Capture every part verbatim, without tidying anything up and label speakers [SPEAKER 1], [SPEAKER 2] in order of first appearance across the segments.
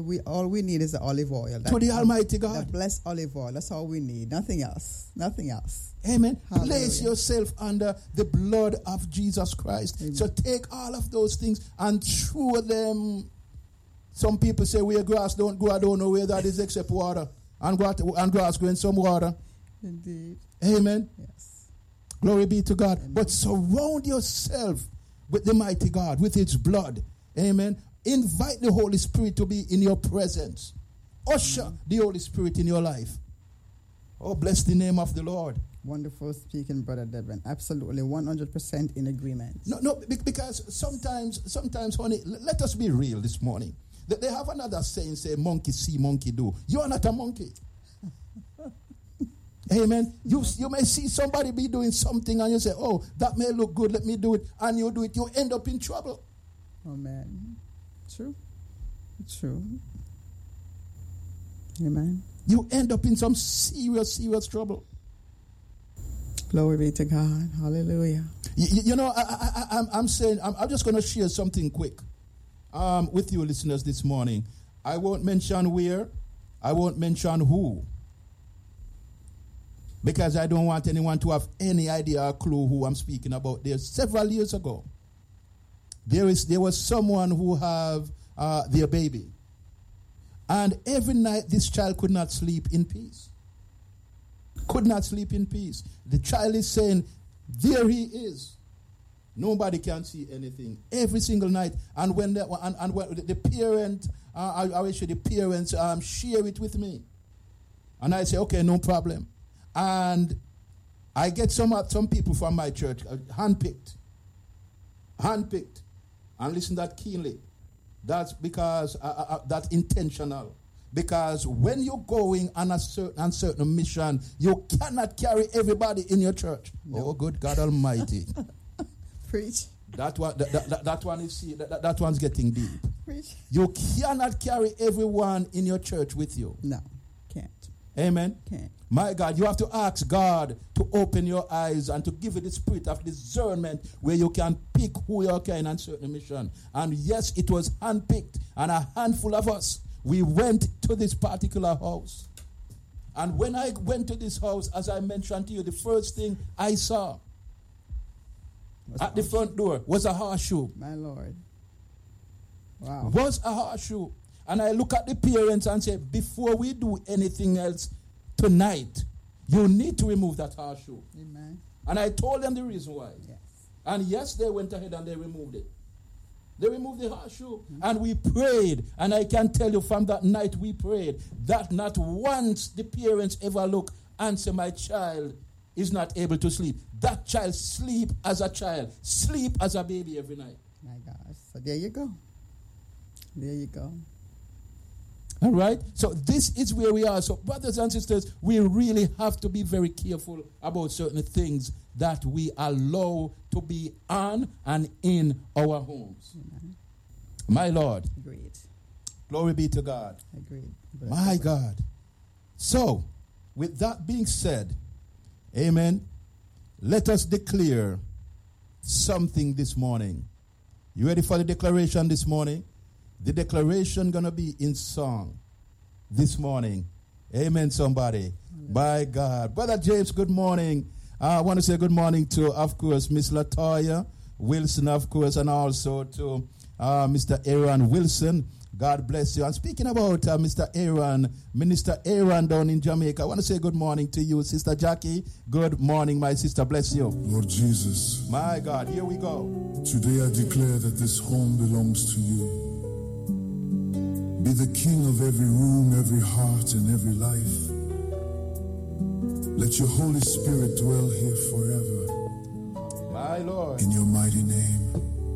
[SPEAKER 1] we all we need is the olive oil. That,
[SPEAKER 2] to the Almighty God.
[SPEAKER 1] That blessed olive oil. That's all we need. Nothing else. Nothing else.
[SPEAKER 2] Amen.
[SPEAKER 1] Hallelujah.
[SPEAKER 2] Place yourself under the blood of Jesus Christ. Amen. So take all of those things and throw them. Some people say where grass don't grow, I don't know where that is except water. And, and grass grow in some water.
[SPEAKER 1] Indeed.
[SPEAKER 2] Amen.
[SPEAKER 1] Yes.
[SPEAKER 2] Glory be to God.
[SPEAKER 1] Amen.
[SPEAKER 2] But surround yourself with the mighty God, with his blood. Amen. Invite the Holy Spirit to be in your presence. Usher Amen. The Holy Spirit in your life. Oh, bless the name of the Lord.
[SPEAKER 1] Wonderful speaking, Brother Devin. Absolutely, one hundred percent in agreement.
[SPEAKER 2] No, no, because sometimes, sometimes, honey, let us be real this morning. They have another saying, say, monkey see, monkey do. You are not a monkey. Amen. You, you may see somebody be doing something and you say, oh, that may look good, let me do it. And you do it, you end up in trouble.
[SPEAKER 1] Amen. True. True. Amen.
[SPEAKER 2] You end up in some serious, serious trouble.
[SPEAKER 1] Glory be to God. Hallelujah.
[SPEAKER 2] You, you know, I, I, I, I'm saying, I'm, I'm just going to share something quick um, with you listeners this morning. I won't mention where. I won't mention who. Because I don't want anyone to have any idea or clue who I'm speaking about. There, several years ago, there is there was someone who have uh, their baby. And every night this child could not sleep in peace. Could not sleep in peace. The child is saying, there he is. Nobody can see anything. Every single night. And when the, and, and when the parent, uh, I, I wish the parents um, share it with me. And I say, okay, no problem. And I get some some people from my church, uh, handpicked. Handpicked. And listen that keenly. That's because, uh, uh, that's intentional. Because when you're going on a certain, on certain mission, you cannot carry everybody in your church. No. Oh, good God Almighty.
[SPEAKER 1] Preach.
[SPEAKER 2] That one, that, that, that one is see, that, that one's getting deep.
[SPEAKER 1] Preach.
[SPEAKER 2] You cannot carry everyone in your church with you.
[SPEAKER 1] No, can't.
[SPEAKER 2] Amen.
[SPEAKER 1] Can't.
[SPEAKER 2] My God, you have to ask God to open your eyes and to give you the spirit of discernment where you can pick who you can on certain mission. And yes, it was handpicked, and a handful of us, we went to this particular house. And when I went to this house, as I mentioned to you, the first thing I saw What's at the front door was a horseshoe.
[SPEAKER 1] My Lord. Wow.
[SPEAKER 2] Was a horseshoe. And I look at the parents and say, before we do anything else tonight, you need to remove that horseshoe.
[SPEAKER 1] Amen.
[SPEAKER 2] And I told them the reason why.
[SPEAKER 1] Yes.
[SPEAKER 2] And yes, they went ahead and they removed it. They removed the horseshoe. Mm-hmm. And we prayed. And I can tell you from that night we prayed that not once the parents ever look and say, my child is not able to sleep. That child sleep as a child. Sleep as a baby every night.
[SPEAKER 1] My gosh. So there you go. There you go.
[SPEAKER 2] All right? So this is where we are. So brothers and sisters, we really have to be very careful about certain things that we allow to be on and in our homes.
[SPEAKER 1] Amen.
[SPEAKER 2] My Lord.
[SPEAKER 1] Agreed.
[SPEAKER 2] Glory be to God.
[SPEAKER 1] Agreed.
[SPEAKER 2] My God. So, with that being said, amen, let us declare something this morning. You ready for the declaration this morning? The declaration going to be in song this morning. Amen, somebody. Amen. By God. Brother James, good morning. Uh, I want to say good morning to, of course, Miss Latoya Wilson, of course, and also to uh, Mister Aaron Wilson. God bless you. And speaking about uh, Mister Aaron, Minister Aaron down in Jamaica, I want to say good morning to you, Sister Jackie. Good morning, my sister. Bless you.
[SPEAKER 3] Lord Jesus.
[SPEAKER 2] My God, here we go.
[SPEAKER 3] Today I declare that this home belongs to you. Be the king of every room, every heart, and every life. Let your Holy Spirit dwell here forever.
[SPEAKER 2] My Lord.
[SPEAKER 3] In your mighty name.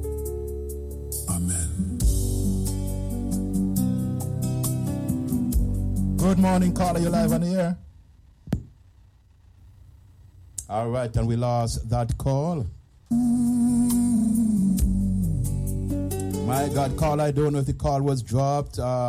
[SPEAKER 3] Amen.
[SPEAKER 2] Good morning, caller. You live on the air? All right, and we lost that call. My God, call, I don't know if the call was dropped. Uh,